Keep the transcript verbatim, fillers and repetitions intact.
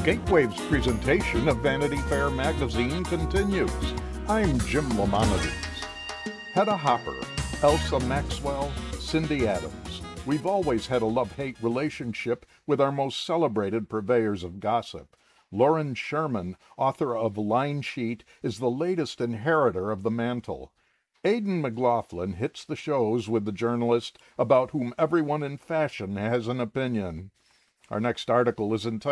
Gatewave's presentation of Vanity Fair magazine continues. I'm Jim Lamanides. Hedda Hopper, Elsa Maxwell, Cindy Adams. We've always had a love-hate relationship with our most celebrated purveyors of gossip. Lauren Sherman, author of Line Sheet, is the latest inheritor of the mantle. Aidan McLaughlin hits the shows with the journalist about whom everyone in fashion has an opinion. Our next article is entitled